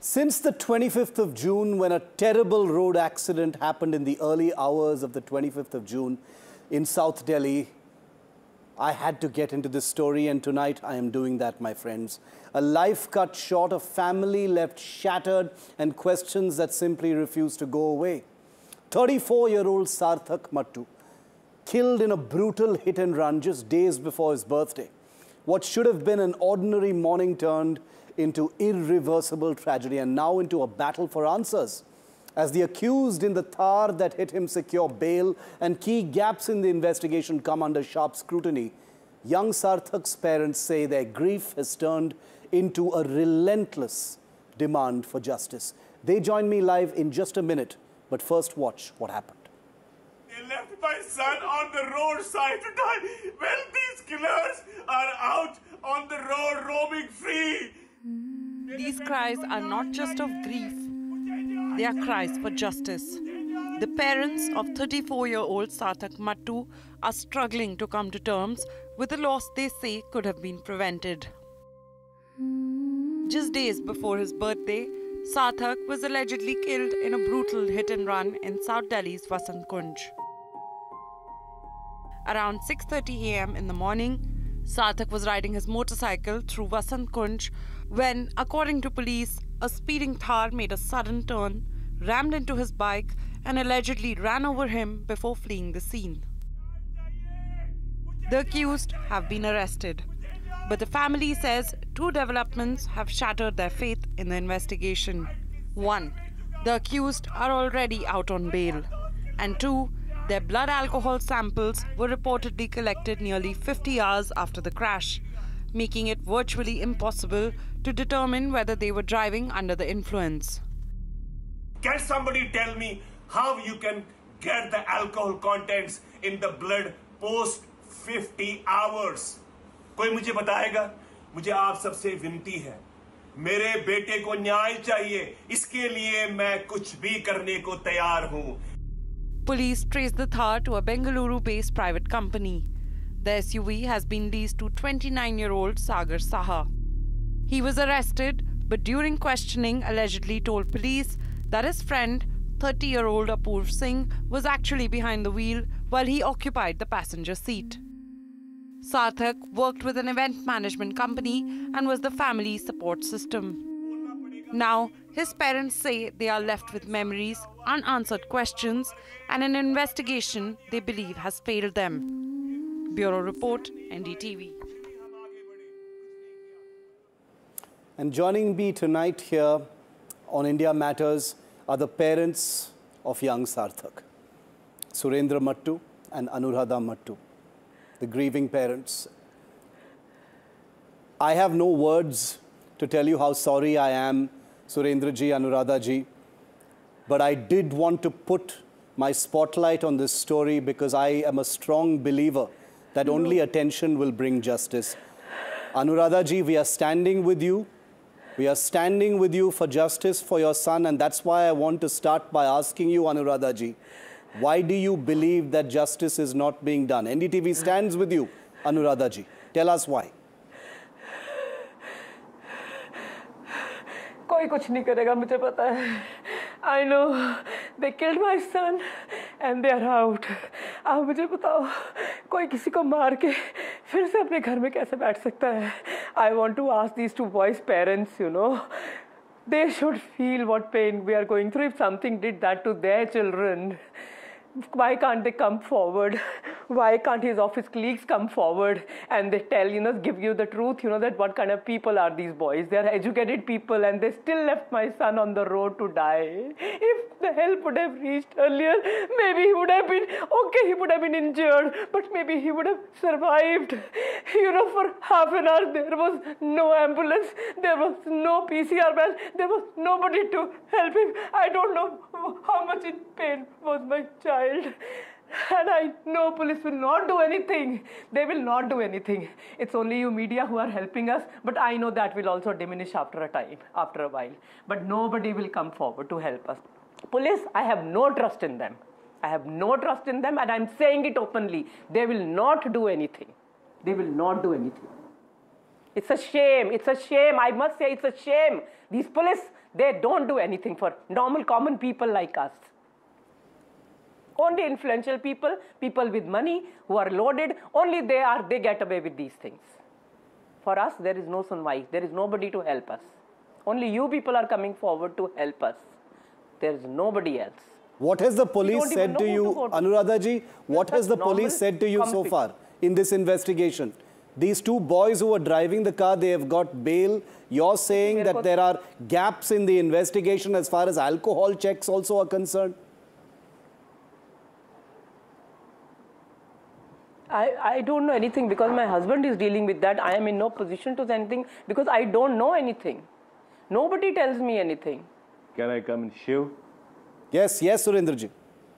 Since the 25th of June, when a terrible road accident happened in the early hours of the 25th of June in South Delhi, I had to get into this story, and tonight I am doing that, my friends. A life cut short, a family left shattered, and questions that simply refuse to go away. 34-year-old Sarthak Mattu, killed in a brutal hit and run just days before his birthday. What should have been an ordinary morning turned into irreversible tragedy, and now into a battle for answers. As the accused in the Thar that hit him secure bail and key gaps in the investigation come under sharp scrutiny, young Sarthak's parents say their grief has turned into a relentless demand for justice. They join me live in just a minute, but first watch what happened. They left my son on the roadside to die. Well, these killers are out on the road roaming free. These cries are not just of grief, they are cries for justice. The parents of 34-year-old Sarthak Mattu are struggling to come to terms with a loss they say could have been prevented. Just days before his birthday, Sarthak was allegedly killed in a brutal hit and run in South Delhi's Vasant Kunj. Around 6:30 a.m. in the morning, Sarthak was riding his motorcycle through Vasant Kunj when, according to police, a speeding Thar made a sudden turn, rammed into his bike and allegedly ran over him before fleeing the scene. The accused have been arrested, but the family says two developments have shattered their faith in the investigation. One, the accused are already out on bail, and two, their blood alcohol samples were reportedly collected nearly 50 hours after the crash, making it virtually impossible to determine whether they were driving under the influence. Can somebody tell me how you can get the alcohol contents in the blood post 50 hours? कोई मुझे बताएगा? मुझे आप सबसे विनती है, मेरे बेटे को न्याय चाहिए, इसके लिए मैं कुछ भी करने को तैयार हूं. Police traced the Thar to a Bengaluru-based private company. The SUV has been leased to 29-year-old Sagar Saha. He was arrested, but during questioning allegedly told police that his friend, 30-year-old Apurv Singh, was actually behind the wheel while he occupied the passenger seat. Sarthak worked with an event management company and was the family's support system. Now, his parents say they are left with memories, unanswered questions, and an investigation they believe has failed them. Bureau Report, NDTV. And joining me tonight here on India Matters are the parents of young Sarthak, Surendra Mattu and Anuradha Mattu, the grieving parents. I have no words to tell you how sorry I am, Surendra ji, Anuradha ji, but I did want to put my spotlight on this story because I am a strong believer that only attention will bring justice. Anuradha ji, we are standing with you. We are standing with you for justice for your son, and that's why I want to start by asking you, Anuradha ji, why do you believe that justice is not being done? NDTV stands with you, Anuradha ji. Tell us why. कोई कुछ नहीं करेगा, मुझे पता है. I know they killed my son and they are out. अब मुझे बताओ, कोई किसी को मार के फिर से अपने घर में कैसे बैठ सकता है? I want to ask these two boys' parents, you know, they should feel what pain we are going through if something did that to their children. Why can't they come forward? Why can't his office colleagues come forward and they tell, you know, give you the truth, you know, that what kind of people are these boys? They are educated people and they still left my son on the road to die. If the help would have reached earlier, maybe he would have been, okay, he would have been injured, but maybe he would have survived. You know, for half an hour there was no ambulance, there was no PCR van, there was nobody to help him. I don't know how much in pain was my child. And I know police will not do anything. They will not do anything. It's only you media who are helping us, but I know that will also diminish after a time, after a while. But nobody will come forward to help us. Police, I have no trust in them. I have no trust in them, and I'm saying it openly. They will not do anything. They will not do anything. It's a shame. It's a shame. I must say it's a shame. These police, They don't do anything for normal, common people like us. Only influential people, people with money who are loaded, only they get away with these things. For us, there is no sunwai. There is nobody to help us. Only you people are coming forward to help us. There is nobody else. What has the police said to you, Anuradha ji? What has the police said to you so far in this investigation? These two boys who were driving the car, they have got bail. You're saying that there are gaps in the investigation as far as alcohol checks also are concerned? I don't know anything because my husband is dealing with that. I am in no position to say anything because I don't know anything. Nobody tells me anything. Can I come in, Shiv? Yes, yes, Surendra ji.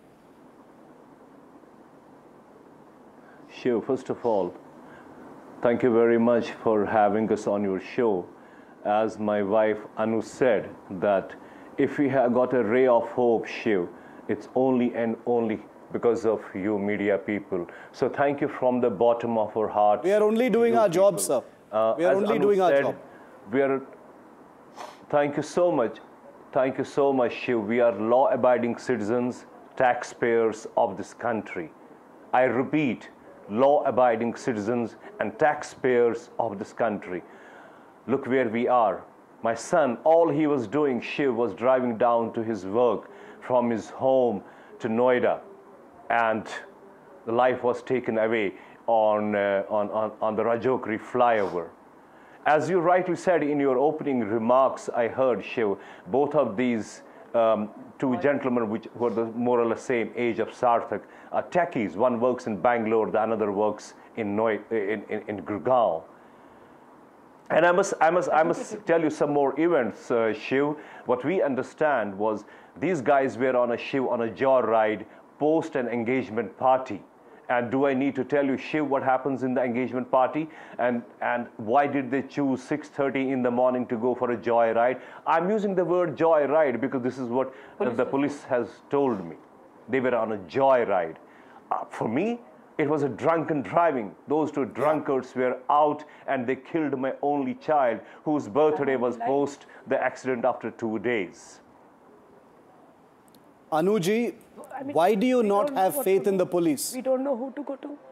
Shiv, first of all, thank you very much for having us on your show. As my wife Anu said, that if we have got a ray of hope, Shiv, it's only and only because of you media people. So thank you from the bottom of our hearts. We are only doing our job, sir. We are only doing our job. Thank you so much. Thank you so much, Shiv. We are law-abiding citizens, taxpayers of this country. I repeat, law-abiding citizens and taxpayers of this country. Look where we are. My son, all he was doing, Shiv, was driving down to his work from his home to Noida. And the life was taken away on the Rajokri flyover. As you rightly said in your opening remarks, I heard, Shiv, both of these two gentlemen, which were the more or less same age of Sarthak, are techies. One works in Bangalore, the other works in Gurgaon. And I must tell you some more events, Shiv. What we understand was these guys were on a joyride post an engagement party. And do I need to tell you, Shiv, what happens in the engagement party? And why did they choose 6:30 in the morning to go for a joyride? I'm using the word joyride because this is what the police has told me. They were on a joyride. For me, it was a drunken driving. Those two drunkards were out and they killed my only child, whose birthday was post the accident after 2 days. Anuji, why do you not have faith in the police? We don't know who to go to.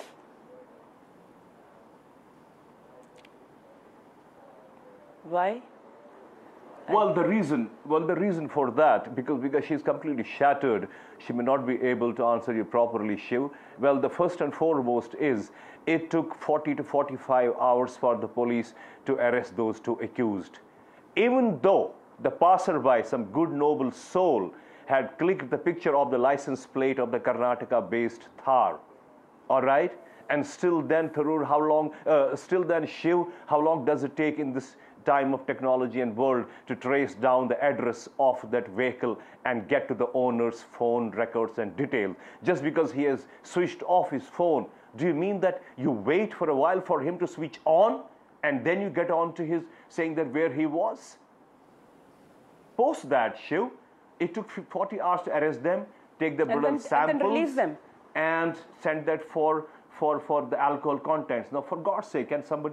Why? Well, the reason for that, because she's completely shattered, she may not be able to answer you properly, Shiv. Well, the first and foremost is, it took 40 to 45 hours for the police to arrest those two accused. Even though the passerby, some good noble soul, had clicked the picture of the license plate of the Karnataka-based Thar, all right? And still then, Tharoor, Shiv, how long does it take in this time of technology and world to trace down the address of that vehicle and get to the owner's phone records and details? Just because he has switched off his phone, do you mean that you wait for a while for him to switch on and then you get on to his saying that where he was? Post that, Shiv, it took 40 hours to arrest them, take the blood samples, and then release them, and send that for the alcohol contents. Now, for God's sake, can somebody